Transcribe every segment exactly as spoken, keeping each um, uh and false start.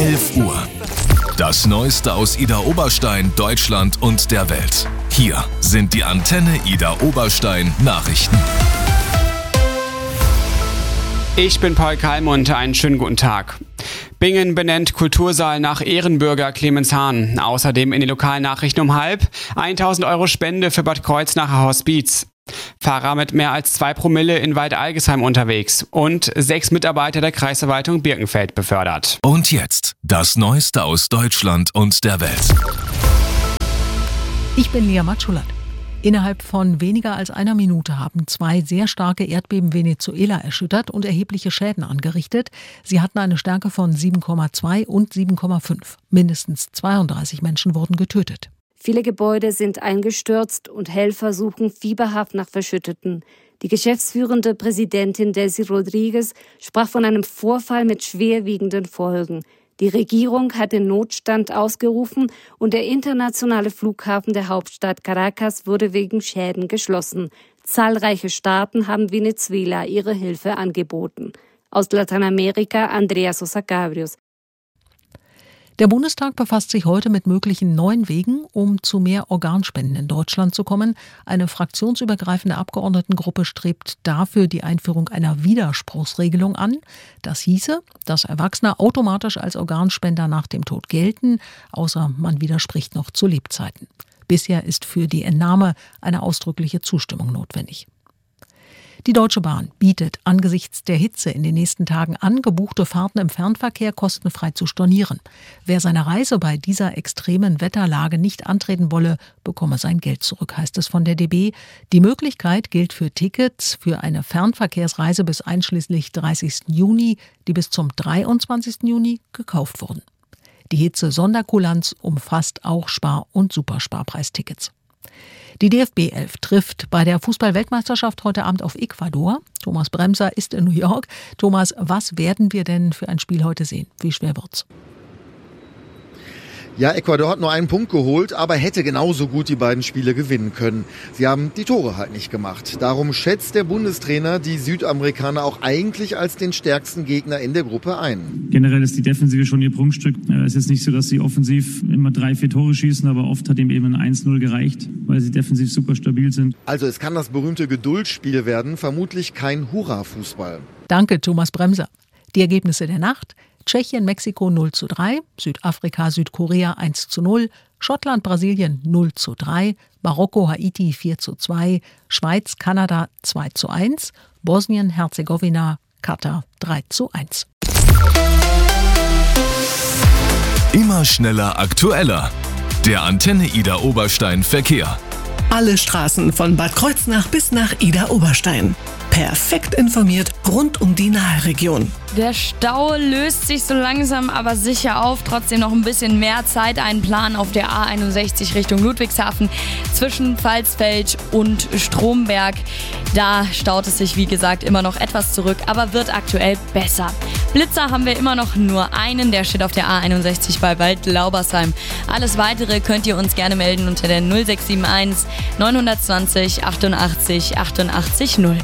elf Uhr. Das Neueste aus Idar-Oberstein, Deutschland und der Welt. Hier sind die Antenne Idar-Oberstein Nachrichten. Ich bin Paul Kalmund, einen schönen guten Tag. Bingen benennt Kultursaal nach Ehrenbürger Clemens Hahn. Außerdem in den Lokalnachrichten um halb tausend Euro Spende für Bad Kreuznacher Hospiz. Fahrer mit mehr als zwei Promille in Waldalgesheim unterwegs und sechs Mitarbeiter der Kreisverwaltung Birkenfeld befördert. Und jetzt das Neueste aus Deutschland und der Welt. Ich bin Lea Matschulat. Innerhalb von weniger als einer Minute haben zwei sehr starke Erdbeben Venezuela erschüttert und erhebliche Schäden angerichtet. Sie hatten eine Stärke von sieben Komma zwei und sieben Komma fünf. Mindestens zweiunddreißig Menschen wurden getötet. Viele Gebäude sind eingestürzt und Helfer suchen fieberhaft nach Verschütteten. Die geschäftsführende Präsidentin Delcy Rodriguez sprach von einem Vorfall mit schwerwiegenden Folgen. Die Regierung hat den Notstand ausgerufen und der internationale Flughafen der Hauptstadt Caracas wurde wegen Schäden geschlossen. Zahlreiche Staaten haben Venezuela ihre Hilfe angeboten. Aus Lateinamerika Andrea Sosa Cabrios. Der Bundestag befasst sich heute mit möglichen neuen Wegen, um zu mehr Organspenden in Deutschland zu kommen. Eine fraktionsübergreifende Abgeordnetengruppe strebt dafür die Einführung einer Widerspruchsregelung an. Das hieße, dass Erwachsene automatisch als Organspender nach dem Tod gelten, außer man widerspricht noch zu Lebzeiten. Bisher ist für die Entnahme eine ausdrückliche Zustimmung notwendig. Die Deutsche Bahn bietet angesichts der Hitze in den nächsten Tagen an, gebuchte Fahrten im Fernverkehr kostenfrei zu stornieren. Wer seine Reise bei dieser extremen Wetterlage nicht antreten wolle, bekomme sein Geld zurück, heißt es von der D B. Die Möglichkeit gilt für Tickets für eine Fernverkehrsreise bis einschließlich dreißigsten Juni, die bis zum dreiundzwanzigsten Juni gekauft wurden. Die Hitze-Sonderkulanz umfasst auch Spar- und Supersparpreistickets. Die D F B elf trifft bei der Fußball-Weltmeisterschaft heute Abend auf Ecuador. Thomas Bremser ist in New York. Thomas, was werden wir denn für ein Spiel heute sehen? Wie schwer wird's? Ja, Ecuador hat nur einen Punkt geholt, aber hätte genauso gut die beiden Spiele gewinnen können. Sie haben die Tore halt nicht gemacht. Darum schätzt der Bundestrainer die Südamerikaner auch eigentlich als den stärksten Gegner in der Gruppe ein. Generell ist die Defensive schon ihr Prunkstück. Es ist nicht so, dass sie offensiv immer drei, vier Tore schießen, aber oft hat ihm eben ein eins null gereicht, weil sie defensiv super stabil sind. Also es kann das berühmte Geduldsspiel werden, vermutlich kein Hurra-Fußball. Danke, Thomas Bremser. Die Ergebnisse der Nacht: Tschechien, Mexiko null zu drei, Südafrika, Südkorea eins zu null, Schottland, Brasilien null zu drei, Marokko, Haiti vier zu zwei, Schweiz, Kanada zwei zu eins, Bosnien, Herzegowina, Katar drei zu eins. Immer schneller, aktueller. Der Antenne Idar-Oberstein Verkehr. Alle Straßen von Bad Kreuznach bis nach Idar-Oberstein. Perfekt informiert rund um die Nahe-Region. Der Stau löst sich so langsam aber sicher auf. Trotzdem noch ein bisschen mehr Zeit einplanen auf der A einundsechzig Richtung Ludwigshafen zwischen Pfalzfeld und Stromberg. Da staut es sich, wie gesagt, immer noch etwas zurück, aber wird aktuell besser. Blitzer haben wir immer noch nur einen, der steht auf der A einundsechzig bei Wald-Laubersheim. Alles Weitere könnt ihr uns gerne melden unter der null sechs sieben eins neun zwei null achtundachtzig achtundachtzig null.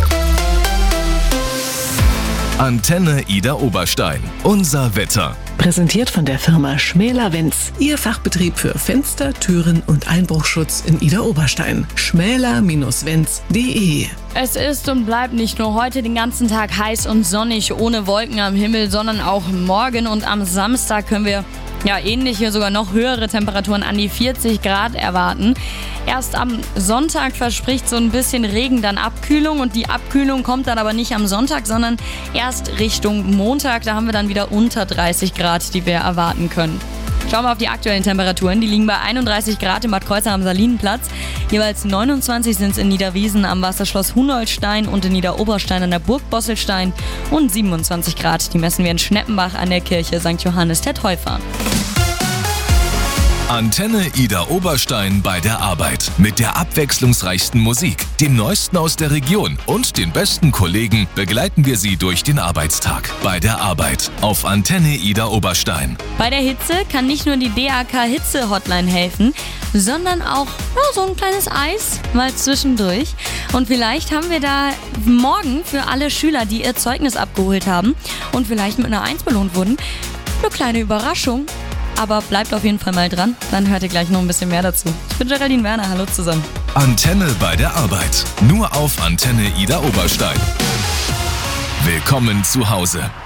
Antenne Idar-Oberstein. Unser Wetter. Präsentiert von der Firma Schmäler-Wenz. Ihr Fachbetrieb für Fenster, Türen und Einbruchschutz in Idar-Oberstein. schmäler Bindestrich wenz punkt de. Es ist und bleibt nicht nur heute den ganzen Tag heiß und sonnig, ohne Wolken am Himmel, sondern auch morgen und am Samstag können wir ja ähnliche, sogar noch höhere Temperaturen an die vierzig Grad erwarten. Erst am Sonntag verspricht so ein bisschen Regen dann Abkühlung und die Abkühlung kommt dann aber nicht am Sonntag, sondern erst Richtung Montag. Da haben wir dann wieder unter dreißig Grad, die wir erwarten können. Schauen wir auf die aktuellen Temperaturen. Die liegen bei einunddreißig Grad im Bad Kreuznach am Salinenplatz. Jeweils neunundzwanzig sind es in Niederwiesen am Wasserschloss Hunoltstein und in Niederoberstein an der Burg Bosselstein. Und siebenundzwanzig Grad, die messen wir in Schneppenbach an der Kirche Sankt Johannes der Täufer. Antenne Idar-Oberstein bei der Arbeit. Mit der abwechslungsreichsten Musik, dem Neuesten aus der Region und den besten Kollegen begleiten wir Sie durch den Arbeitstag. Bei der Arbeit auf Antenne Idar-Oberstein. Bei der Hitze kann nicht nur die D A K-Hitze-Hotline helfen, sondern auch ja, so ein kleines Eis mal zwischendurch. Und vielleicht haben wir da morgen für alle Schüler, die ihr Zeugnis abgeholt haben und vielleicht mit einer eins belohnt wurden, Eine kleine Überraschung. Aber bleibt auf jeden Fall mal dran, dann hört ihr gleich noch ein bisschen mehr dazu. Ich bin Geraldine Werner, hallo zusammen. Antenne bei der Arbeit. Nur auf Antenne Idar Oberstein. Willkommen zu Hause.